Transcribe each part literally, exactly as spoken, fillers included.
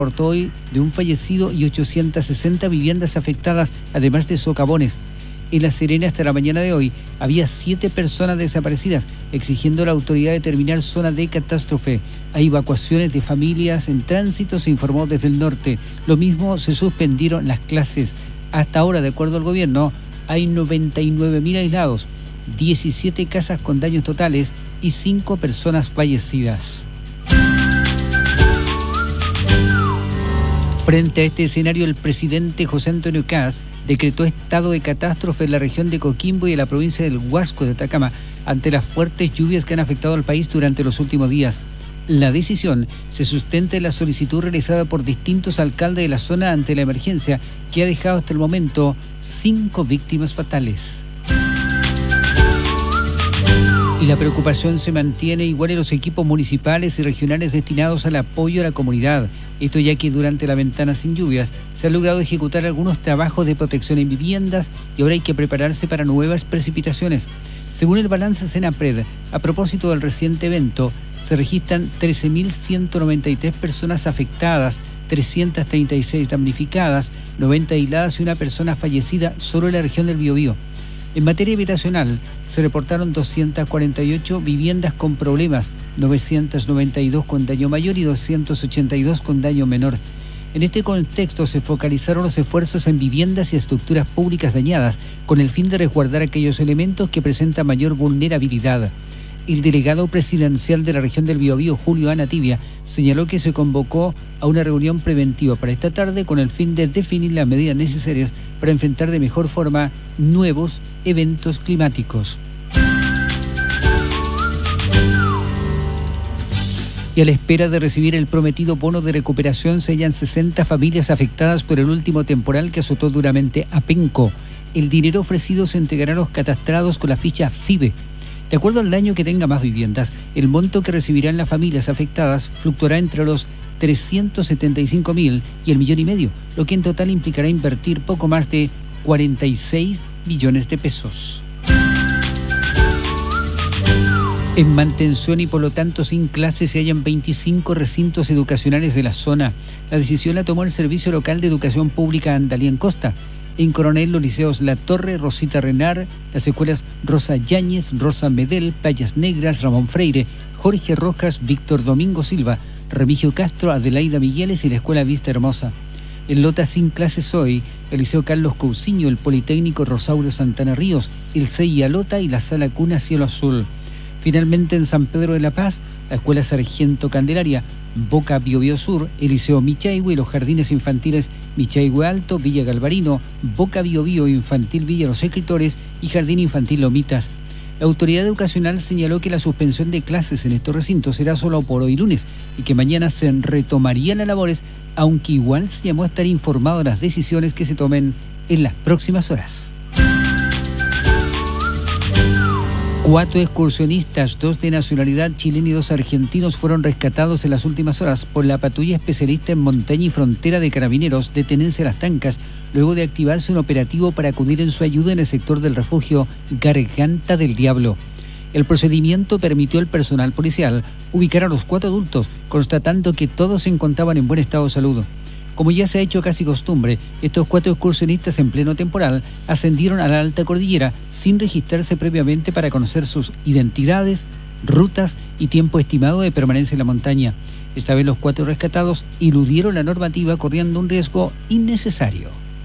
reportó hoy de un fallecido y ochocientas sesenta viviendas afectadas, además de socavones. En La Serena, hasta la mañana de hoy, había siete personas desaparecidas, exigiendo a la autoridad determinar zona de catástrofe. Hay evacuaciones de familias en tránsito, se informó desde el norte. Lo mismo, se suspendieron las clases. Hasta ahora, de acuerdo al gobierno, hay noventa y nueve mil aislados, diecisiete casas con daños totales y cinco personas fallecidas. Frente a este escenario, el presidente José Antonio Kast decretó estado de catástrofe en la región de Coquimbo y en la provincia del Huasco de Atacama ante las fuertes lluvias que han afectado al país durante los últimos días. La decisión se sustenta en la solicitud realizada por distintos alcaldes de la zona ante la emergencia, que ha dejado hasta el momento cinco víctimas fatales. Y la preocupación se mantiene igual en los equipos municipales y regionales destinados al apoyo a la comunidad. Esto ya que durante la ventana sin lluvias se han logrado ejecutar algunos trabajos de protección en viviendas y ahora hay que prepararse para nuevas precipitaciones. Según el balance Senapred, a propósito del reciente evento, se registran trece mil ciento noventa y tres personas afectadas, trescientas treinta y seis damnificadas, noventa aisladas y una persona fallecida solo en la región del Biobío. En materia habitacional, se reportaron doscientas cuarenta y ocho viviendas con problemas, novecientas noventa y dos con daño mayor y doscientas ochenta y dos con daño menor. En este contexto se focalizaron los esfuerzos en viviendas y estructuras públicas dañadas, con el fin de resguardar aquellos elementos que presentan mayor vulnerabilidad. El delegado presidencial de la región del Biobío, Julio Anativia, señaló que se convocó a una reunión preventiva para esta tarde con el fin de definir las medidas necesarias para enfrentar de mejor forma nuevos eventos climáticos. Y a la espera de recibir el prometido bono de recuperación, se hallan sesenta familias afectadas por el último temporal que azotó duramente a Penco. El dinero ofrecido se entregará a los catastrados con la ficha FIBE. De acuerdo al daño que tenga más viviendas, el monto que recibirán las familias afectadas fluctuará entre los trescientos setenta y cinco mil y el millón y medio, lo que en total implicará invertir poco más de cuarenta y seis millones de pesos. En mantención y por lo tanto sin clases se hallan veinticinco recintos educacionales de la zona. La decisión la tomó el Servicio Local de Educación Pública Andalía en Costa. En Coronel, los liceos La Torre, Rosita Renar, las escuelas Rosa Yáñez, Rosa Medel, Playas Negras, Ramón Freire, Jorge Rojas, Víctor Domingo Silva, Remigio Castro, Adelaida Migueles y la escuela Vista Hermosa. En Lota sin clases hoy, el liceo Carlos Cousiño, el Politécnico Rosauro Santana Ríos, el C I A Lota y la Sala Cuna Cielo Azul. Finalmente en San Pedro de la Paz, la escuela Sargento Candelaria, Boca Biobío Sur, el liceo Michaihue y los jardines infantiles Michaihue Alto, Villa Galvarino, Boca Biobío Infantil Villa Los Escritores y Jardín Infantil Lomitas. La autoridad educacional señaló que la suspensión de clases en estos recintos será solo por hoy lunes y que mañana se retomarían las labores, aunque igual se llamó a estar informado de las decisiones que se tomen en las próximas horas. Cuatro excursionistas, dos de nacionalidad chilena y dos argentinos, fueron rescatados en las últimas horas por la patrulla especialista en montaña y frontera de Carabineros de Tenencia Las Tancas, luego de activarse un operativo para acudir en su ayuda en el sector del refugio Garganta del Diablo. El procedimiento permitió al personal policial ubicar a los cuatro adultos, constatando que todos se encontraban en buen estado de salud. Como ya se ha hecho casi costumbre, estos cuatro excursionistas en pleno temporal ascendieron a la alta cordillera sin registrarse previamente para conocer sus identidades, rutas y tiempo estimado de permanencia en la montaña. Esta vez los cuatro rescatados eludieron la normativa corriendo un riesgo innecesario.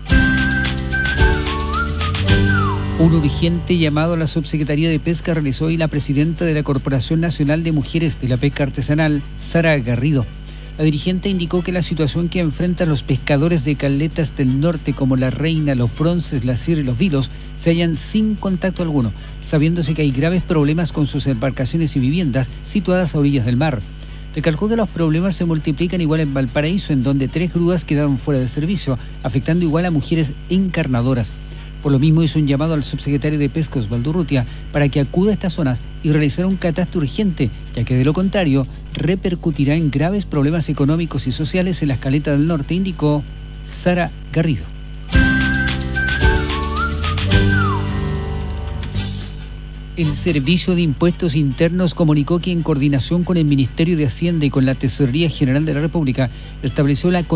Un urgente llamado a la Subsecretaría de Pesca realizó hoy la presidenta de la Corporación Nacional de Mujeres de la Pesca Artesanal, Sara Garrido. La dirigente indicó que la situación que enfrentan los pescadores de caletas del norte como La Reina, Los Fronces, La Sierra y Los Vilos se hallan sin contacto alguno, sabiéndose que hay graves problemas con sus embarcaciones y viviendas situadas a orillas del mar. Recalcó que los problemas se multiplican igual en Valparaíso, en donde tres grúas quedaron fuera de servicio, afectando igual a mujeres encarnadoras. Por lo mismo hizo un llamado al subsecretario de Pesca, Osvaldo Urrutia, para que acuda a estas zonas y realizar un catastro urgente, ya que de lo contrario repercutirá en graves problemas económicos y sociales en las caletas del norte, indicó Sara Garrido. El Servicio de Impuestos Internos comunicó que en coordinación con el Ministerio de Hacienda y con la Tesorería General de la República estableció la